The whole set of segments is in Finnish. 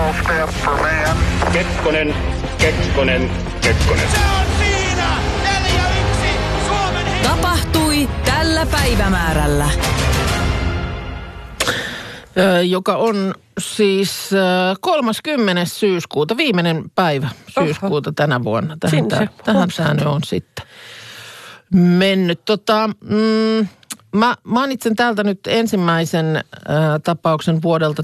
step for man. Kekkonen. Se on siinä! 4-1 Suomen Tapahtui tällä päivämäärällä. Joka on siis 30. syyskuuta, viimeinen päivä syyskuuta tänä vuonna. Tähän tämä on sitten mennyt. Mä mainitsen täältä nyt ensimmäisen tapauksen vuodelta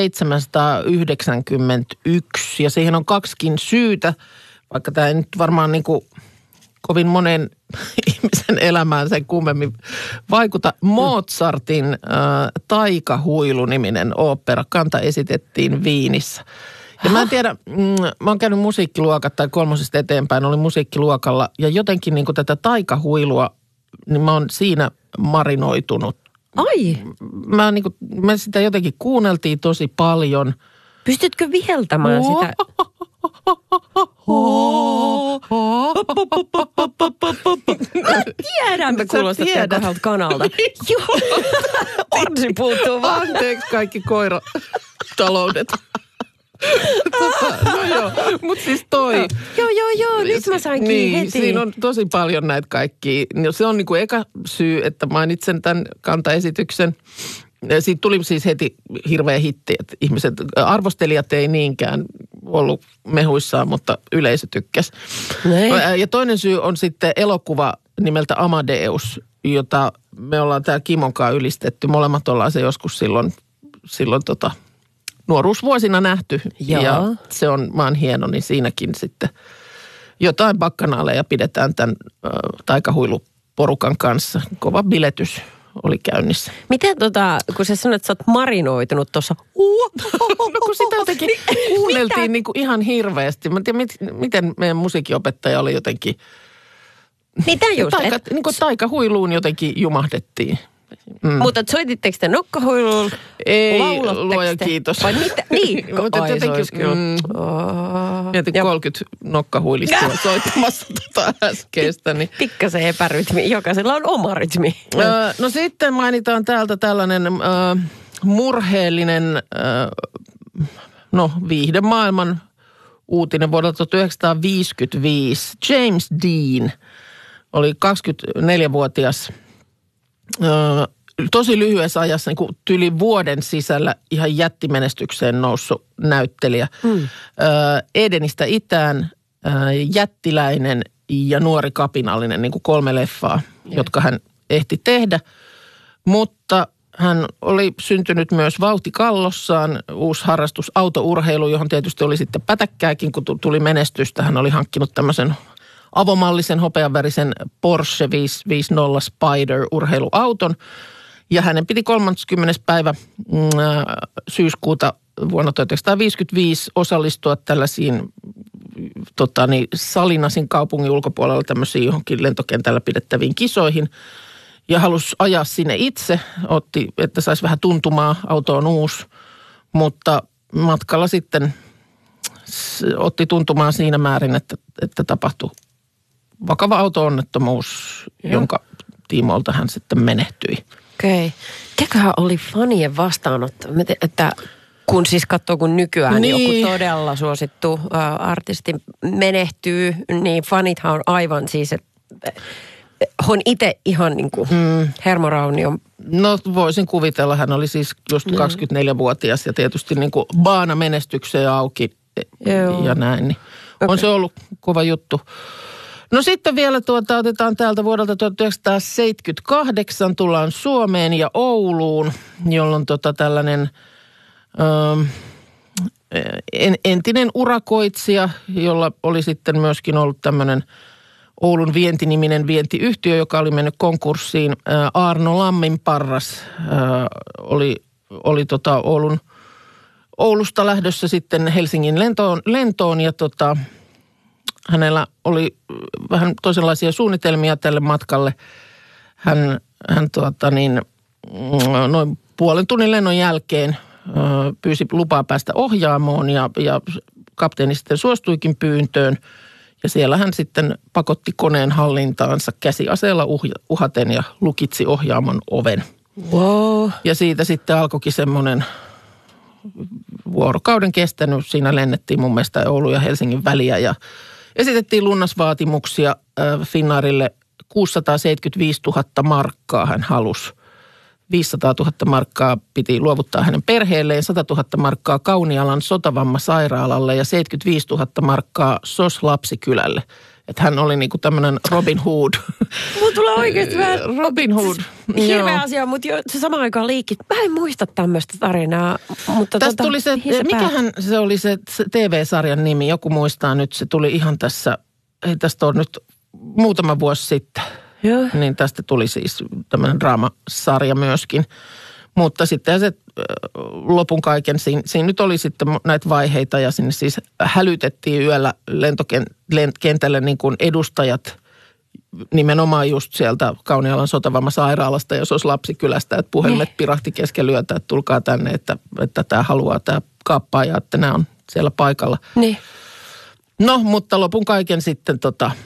1791 ja siihen on kaksikin syytä, vaikka tämä ei nyt varmaan niin kuin kovin monen ihmisen elämään sen kummemmin vaikuta. Mozartin Taikahuilu-niminen ooppera-kanta esitettiin Viinissä. Ja mä en tiedä, mä oon käynyt musiikkiluokat tai kolmosesta eteenpäin, olin musiikkiluokalla ja jotenkin niin kuin tätä taikahuilua, niin mä oon siinä marinoitunut. Ai! Me sitä jotenkin kuunneltiin tosi paljon. Pystytkö viheltämään sitä? Mä tiedän, me kuulostatte kahdelta kanalta. Joo, orsi puuttuu vaan. Anteeksi kaikki koirataloudet. No joo, mutta siis toi. Joo, nyt mä sain kiinni heti. Siinä on tosi paljon näitä kaikkia. Se on niinku eka syy, että mainitsen tämän kantaesityksen. Siitä tuli siis heti hirveä hitti, että ihmiset, arvostelijat ei niinkään ollut mehuissaan, mutta yleisö tykkäsi. Ja toinen syy on sitten elokuva nimeltä Amadeus, jota me ollaan täällä Kimonkaan ylistetty. Molemmat ollaan se joskus silloin nuoruusvuosina nähty. Joo. Ja se on maan hieno, niin siinäkin sitten jotain bakkanaaleja pidetään tämän taikahuiluporukan kanssa. Kova biletys oli käynnissä. Miten kun sä sanoit, että sä oot marinoitunut tuossa. No kun sitä jotenkin kuunneltiin niin kuin ihan hirveästi. Mä en tiedä, miten meidän musiikkiopettaja oli jotenkin. Mitä just? Niin kuin taikahuiluun jotenkin jumahdettiin. Mutta soititteko te nokkahuiluun? Ei, laulotteko luoja te? kiitos. Vai mitä? Niin. Mutta jotenkin, mietin 30 nokkahuilistua soittamassa äskeistä. Niin. Pikkasen epärytmi. Jokaisella on oma rytmi. No sitten mainitaan täältä tällainen murheellinen, viihdemaailman uutinen vuodelta 1955. James Dean oli 24-vuotias. Tosi lyhyessä ajassa, niin kuin yli vuoden sisällä ihan jättimenestykseen noussut näyttelijä. Edenistä itään, jättiläinen ja nuori kapinallinen, niin kuin 3 leffaa, jotka hän ehti tehdä. Mutta hän oli syntynyt myös vauhtikallossaan, uusi harrastus autourheilu, johon tietysti oli sitten pätäkkääkin, kun tuli menestystä. Hän oli hankkinut tämmöisen avomallisen hopeanvärisen Porsche 550 Spider urheiluauton. Ja hänen piti 30. päivä syyskuuta vuonna 1955 osallistua tällaisiin Salinasin kaupungin ulkopuolella tämmöisiin johonkin lentokentällä pidettäviin kisoihin. Ja halusi ajaa sinne itse, otti, että saisi vähän tuntumaa, auto on uusi, mutta matkalla sitten otti tuntumaa siinä määrin, että tapahtui vakava auto-onnettomuus, jonka tiimoilta hän sitten menehtyi. Okei. Teköhän oli fanien vastaanotto, että kun siis katsoo, kun nykyään joku todella suosittu artisti menehtyy, niin fanithan on aivan siis, että on itse ihan niin kuin hermoraunio. No voisin kuvitella, hän oli siis just 24-vuotias ja tietysti niin kuin baana menestykseen auki ja näin. Niin on se ollut kova juttu. No sitten vielä otetaan täältä vuodelta 1978, tullaan Suomeen ja Ouluun, jolloin tällainen entinen urakoitsija, jolla oli sitten myöskin ollut tämmöinen Oulun vientiniminen vientiyhtiö, joka oli mennyt konkurssiin. Arno Lamminparras oli Oulusta lähdössä sitten Helsingin lentoon ja hänellä oli vähän toisenlaisia suunnitelmia tälle matkalle. Hän noin puolen tunnin lennon jälkeen pyysi lupaa päästä Ohjaamoon ja kapteeni sitten suostuikin pyyntöön. Ja siellä hän sitten pakotti koneen hallintaansa käsiaseella uhaten ja lukitsi Ohjaamon oven. Wow. Ja siitä sitten alkoikin semmoinen vuorokauden kestänyt. Siinä lennettiin mun mielestä Oulun ja Helsingin väliä ja esitettiin lunnasvaatimuksia Finnairille. 675 000 markkaa hän halusi. 500 000 markkaa piti luovuttaa hänen perheelleen, 100 000 markkaa Kaunialan Sotavammasairaalalle ja 75 000 markkaa SOS-lapsikylälle. Että hän oli niinku tämmöinen Robin Hood. Mulla tulee oikeasti vähän Robin Hood. Hirveä asia, mutta se samaan aikaan liikki. Mä en muista tämmöistä tarinaa. Mutta tästä tuli se, mikähän se oli se TV-sarjan nimi, joku muistaa nyt, se tuli ihan tässä, ei tästä ole nyt muutama vuosi sitten. Joo. Niin tästä tuli siis tämmöinen draamasarja myöskin. Mutta sitten se lopun kaiken, siinä nyt oli sitten näitä vaiheita ja sinne siis hälytettiin yöllä lentokentälle niin kuin edustajat nimenomaan just sieltä Kaunialan Sotavammasairaalasta ja SOS-lapsikylästä, että puhelimet pirahti keskellä yötä, että tulkaa tänne, että tämä haluaa, tämä kaappaaja, että nämä on siellä paikalla. Niin. No, mutta lopun kaiken sitten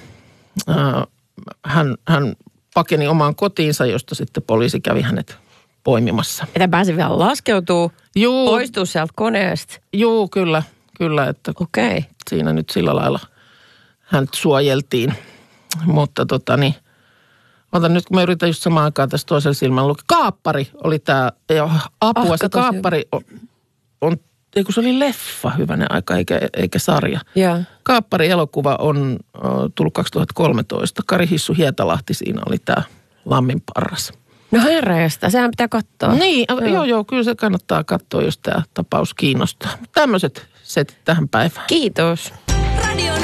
hän pakeni omaan kotiinsa, josta sitten poliisi kävi hänet poimimassa. Että pääsi vielä laskeutuu, poistuu sieltä koneesta. Joo, kyllä, että Okei. Siinä nyt sillä lailla hän suojeltiin. Mutta otan nyt, kun mä yritän just samaan aikaan tässä toisella silmällä lukea. Kaappari oli tämä, apua, se Kaappari on, kun se oli leffa hyvänen aika, eikä sarja. Yeah. Kaappari-elokuva on tullut 2013. Kari Hissu Hietalahti siinä oli tämä lamminparras. No herreestä, sehän pitää katsoa. Niin, joo, kyllä se kannattaa katsoa, jos tämä tapaus kiinnostaa. Tämmöiset setit tähän päivään. Kiitos.